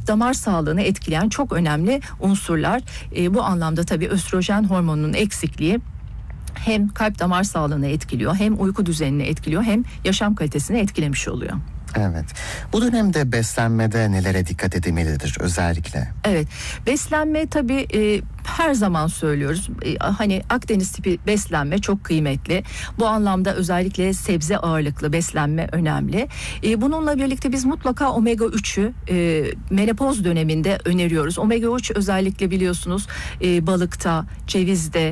damar sağlığını etkileyen çok önemli unsurlar. Bu anlamda tabii östrojen hormonunun eksikliği hem kalp damar sağlığını etkiliyor, hem uyku düzenini etkiliyor, hem yaşam kalitesini etkilemiş oluyor. Evet. Bu dönemde beslenmede nelere dikkat edilmelidir özellikle? Evet. Beslenme tabii her zaman söylüyoruz. Hani Akdeniz tipi beslenme çok kıymetli. Bu anlamda özellikle sebze ağırlıklı beslenme önemli. Bununla birlikte biz mutlaka omega 3'ü menopoz döneminde öneriyoruz. Omega 3 özellikle biliyorsunuz balıkta, cevizde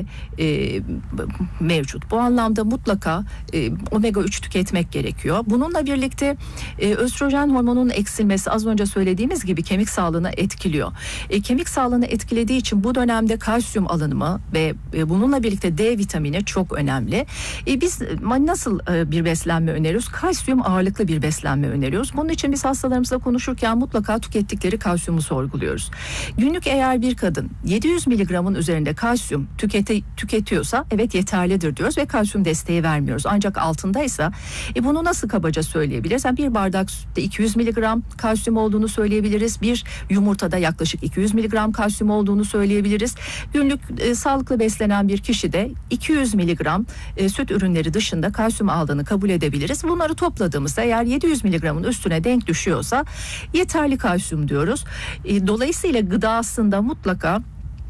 mevcut. Bu anlamda mutlaka omega 3 tüketmek gerekiyor. Bununla birlikte östrojen hormonunun eksilmesi az önce söylediğimiz gibi kemik sağlığını etkiliyor. Kemik sağlığını etkilediği için bu dönemde kalsiyum alınımı ve bununla birlikte D vitamini çok önemli. Biz nasıl bir beslenme öneriyoruz? Kalsiyum ağırlıklı bir beslenme öneriyoruz. Bunun için biz hastalarımızla konuşurken mutlaka tükettikleri kalsiyumu sorguluyoruz. Günlük eğer bir kadın 700 miligramın üzerinde kalsiyum tüketiyorsa evet yeterlidir diyoruz ve kalsiyum desteği vermiyoruz. Ancak altındaysa bunu nasıl kabaca söyleyebiliriz? Yani bir bardak sütte 200 miligram kalsiyum olduğunu söyleyebiliriz. Bir yumurtada yaklaşık 200 miligram kalsiyum olduğunu söyleyebiliriz. Günlük sağlıklı beslenen bir kişi de 200 miligram süt ürünleri dışında kalsiyum aldığını kabul edebiliriz. Bunları topladığımızda eğer 700 miligramın üstüne denk düşüyorsa yeterli kalsiyum diyoruz. Dolayısıyla gıda aslında mutlaka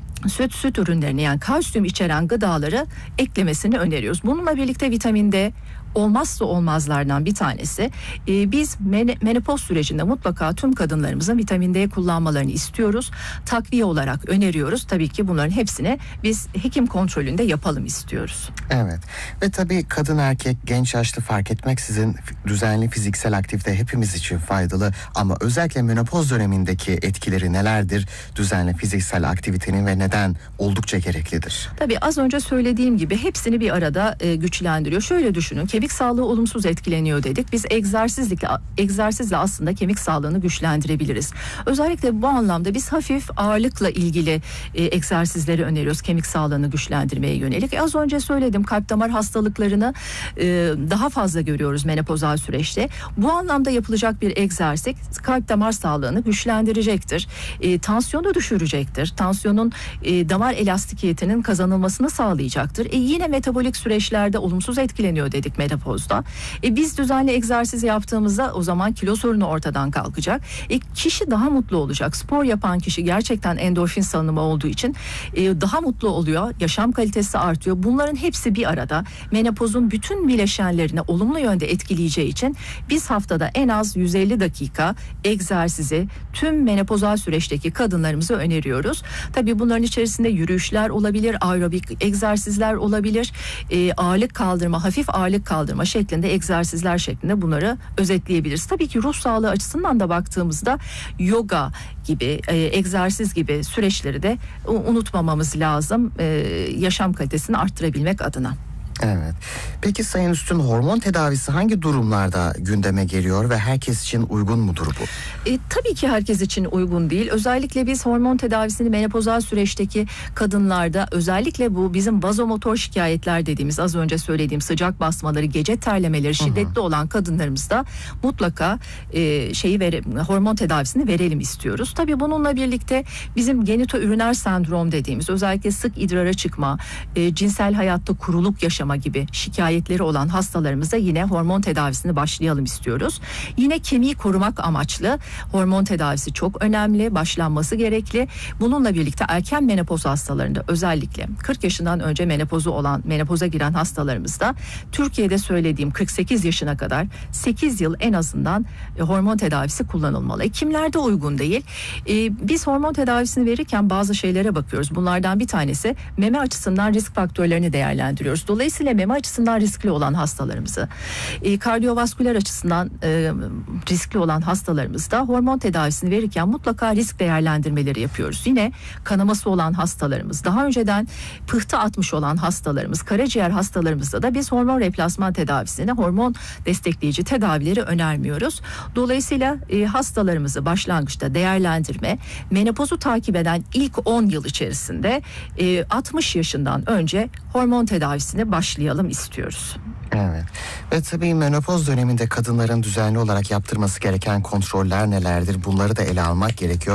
süt ürünlerini, yani kalsiyum içeren gıdaları eklemesini öneriyoruz. Bununla birlikte vitamin D olmazsa olmazlardan bir tanesi. Biz menopoz sürecinde mutlaka tüm kadınlarımızın vitamin D kullanmalarını istiyoruz. Takviye olarak öneriyoruz. Tabii ki bunların hepsini biz hekim kontrolünde yapalım istiyoruz. Evet. Ve tabii kadın erkek, genç yaşlı fark etmeksizin düzenli fiziksel aktivite hepimiz için faydalı, ama özellikle menopoz dönemindeki etkileri nelerdir? Düzenli fiziksel aktivitenin ve neden oldukça gereklidir? Tabii az önce söylediğim gibi hepsini bir arada güçlendiriyor. Şöyle düşünün. Kemik sağlığı olumsuz etkileniyor dedik. Biz egzersizle aslında kemik sağlığını güçlendirebiliriz. Özellikle bu anlamda biz hafif ağırlıkla ilgili egzersizleri öneriyoruz kemik sağlığını güçlendirmeye yönelik. Az önce söyledim, kalp damar hastalıklarını daha fazla görüyoruz menopozal süreçte. Bu anlamda yapılacak bir egzersiz kalp damar sağlığını güçlendirecektir. Tansiyonu düşürecektir. Tansiyonun damar elastikiyetinin kazanılmasını sağlayacaktır. Yine metabolik süreçlerde olumsuz etkileniyor dedik menopozda. Biz düzenli egzersiz yaptığımızda o zaman kilo sorunu ortadan kalkacak. Kişi daha mutlu olacak. Spor yapan kişi gerçekten endorfin salınımı olduğu için daha mutlu oluyor. Yaşam kalitesi artıyor. Bunların hepsi bir arada menopozun bütün bileşenlerini olumlu yönde etkileyeceği için biz haftada en az 150 dakika egzersizi tüm menopozal süreçteki kadınlarımıza öneriyoruz. Tabii bunların içerisinde yürüyüşler olabilir, aerobik egzersizler olabilir, ağırlık kaldırma, hafif ağırlık kaldırma şeklinde egzersizler şeklinde bunları özetleyebiliriz. Tabii ki ruh sağlığı açısından da baktığımızda yoga gibi, egzersiz gibi süreçleri de unutmamamız lazım yaşam kalitesini arttırabilmek adına. Evet. Peki Sayın Üstün, hormon tedavisi hangi durumlarda gündeme geliyor ve herkes için uygun mudur bu? Tabii ki herkes için uygun değil. Özellikle biz hormon tedavisini menopozal süreçteki kadınlarda, özellikle bu bizim vazomotor şikayetler dediğimiz, az önce söylediğim sıcak basmaları, gece terlemeleri şiddetli olan kadınlarımızda mutlaka hormon tedavisini verelim istiyoruz. Tabii bununla birlikte bizim genitoüriner sendrom dediğimiz, özellikle sık idrara çıkma, cinsel hayatta kuruluk yaşama gibi şikayetleri olan hastalarımıza yine hormon tedavisini başlayalım istiyoruz. Yine kemiği korumak amaçlı hormon tedavisi çok önemli, başlanması gerekli. Bununla birlikte erken menopoz hastalarında, özellikle 40 yaşından önce menopoza giren hastalarımızda Türkiye'de söylediğim 48 yaşına kadar 8 yıl en azından hormon tedavisi kullanılmalı. Kimlerde uygun değil? Biz hormon tedavisini verirken bazı şeylere bakıyoruz. Bunlardan bir tanesi meme açısından risk faktörlerini değerlendiriyoruz. Dolayısıyla meme açısından riskli olan hastalarımızı, kardiyovasküler açısından riskli olan hastalarımızda hormon tedavisini verirken mutlaka risk değerlendirmeleri yapıyoruz. Yine kanaması olan hastalarımız, daha önceden pıhtı atmış olan hastalarımız, karaciğer hastalarımızda da biz hormon replasman tedavisine, hormon destekleyici tedavileri önermiyoruz. Dolayısıyla hastalarımızı başlangıçta değerlendirme, menopozu takip eden ilk 10 yıl içerisinde 60 yaşından önce hormon tedavisine başlayalım istiyoruz. Evet. Ve tabii menopoz döneminde kadınların düzenli olarak yaptırması gereken kontroller nelerdir? Bunları da ele almak gerekiyor.